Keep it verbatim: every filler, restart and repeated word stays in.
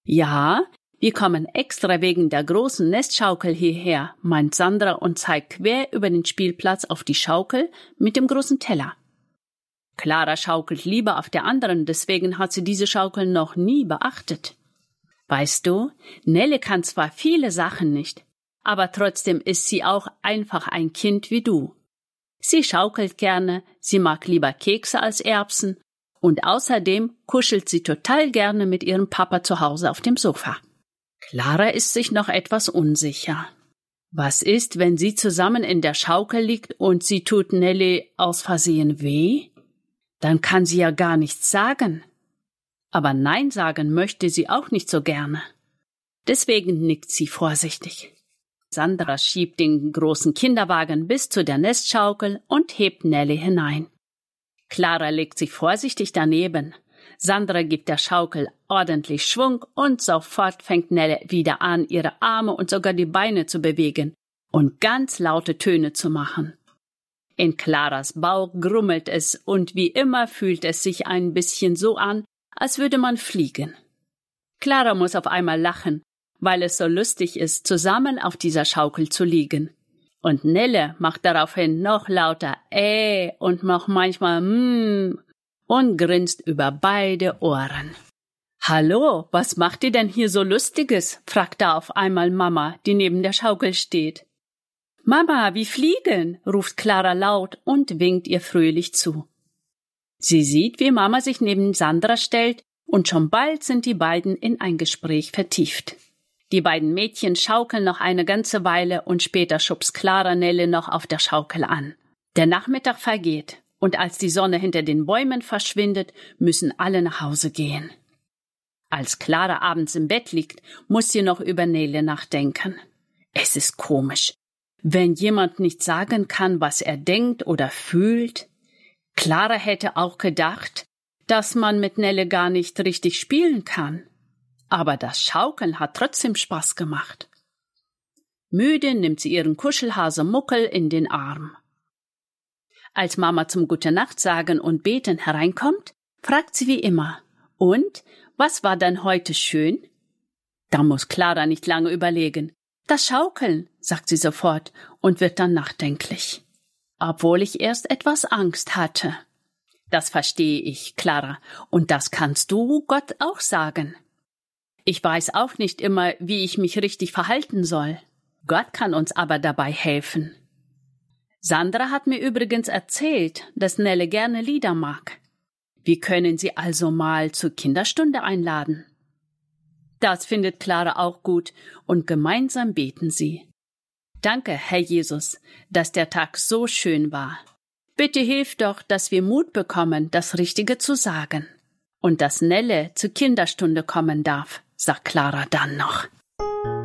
Ja, wir kommen extra wegen der großen Nestschaukel hierher, meint Sandra und zeigt quer über den Spielplatz auf die Schaukel mit dem großen Teller. Clara schaukelt lieber auf der anderen, deswegen hat sie diese Schaukel noch nie beachtet. Weißt du, Nelle kann zwar viele Sachen nicht, aber trotzdem ist sie auch einfach ein Kind wie du. Sie schaukelt gerne, sie mag lieber Kekse als Erbsen und außerdem kuschelt sie total gerne mit ihrem Papa zu Hause auf dem Sofa. Clara ist sich noch etwas unsicher. Was ist, wenn sie zusammen in der Schaukel liegt und sie tut Nelly aus Versehen weh? Dann kann sie ja gar nichts sagen. Aber Nein sagen möchte sie auch nicht so gerne. Deswegen nickt sie vorsichtig. Sandra schiebt den großen Kinderwagen bis zu der Nestschaukel und hebt Nelly hinein. Clara legt sich vorsichtig daneben. Sandra gibt der Schaukel ordentlich Schwung und sofort fängt Nelly wieder an, ihre Arme und sogar die Beine zu bewegen und ganz laute Töne zu machen. In Claras Bauch grummelt es und wie immer fühlt es sich ein bisschen so an, als würde man fliegen. Clara muss auf einmal lachen, weil es so lustig ist, zusammen auf dieser Schaukel zu liegen. Und Nelle macht daraufhin noch lauter äh und noch manchmal mm und grinst über beide Ohren. »Hallo, was macht ihr denn hier so Lustiges?« fragt da auf einmal Mama, die neben der Schaukel steht. »Mama, wir fliegen«, ruft Clara laut und winkt ihr fröhlich zu. Sie sieht, wie Mama sich neben Sandra stellt, und schon bald sind die beiden in ein Gespräch vertieft. Die beiden Mädchen schaukeln noch eine ganze Weile und später schubst Clara Nelle noch auf der Schaukel an. Der Nachmittag vergeht und als die Sonne hinter den Bäumen verschwindet, müssen alle nach Hause gehen. Als Clara abends im Bett liegt, muss sie noch über Nelle nachdenken. Es ist komisch. Wenn jemand nicht sagen kann, was er denkt oder fühlt. Clara hätte auch gedacht, dass man mit Nelle gar nicht richtig spielen kann. Aber das Schaukeln hat trotzdem Spaß gemacht. Müde nimmt sie ihren Kuschelhase Muckel in den Arm. Als Mama zum Gute-Nacht-Sagen und Beten hereinkommt, fragt sie wie immer, »Und, was war denn heute schön?« Da muss Clara nicht lange überlegen. »Das Schaukeln«, sagt sie sofort und wird dann nachdenklich. Obwohl ich erst etwas Angst hatte. Das verstehe ich, Clara, und das kannst du Gott auch sagen. Ich weiß auch nicht immer, wie ich mich richtig verhalten soll. Gott kann uns aber dabei helfen. Sandra hat mir übrigens erzählt, dass Nelle gerne Lieder mag. Wir können sie also mal zur Kinderstunde einladen. Das findet Clara auch gut und gemeinsam beten sie. Danke, Herr Jesus, dass der Tag so schön war. Bitte hilf doch, dass wir Mut bekommen, das Richtige zu sagen. Und dass Nelle zur Kinderstunde kommen darf, sagt Clara dann noch.